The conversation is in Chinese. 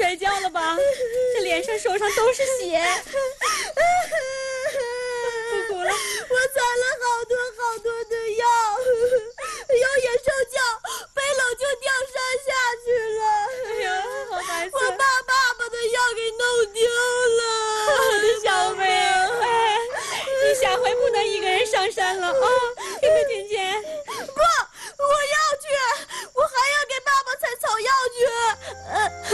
摔跤了吧？这脸上手上都是血。不哭了， 我采了好多的药，有野兽叫，背篓就掉山下去了。 哎呀，好孩子， 我把爸爸的药给弄丢了。 我的小妹，哎，你下回不能一个人上山了啊，听没听见？